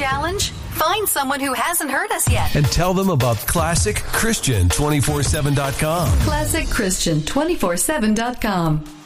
challenge? Find someone who hasn't heard us yet. And tell them about ClassicChristian247.com. ClassicChristian247.com.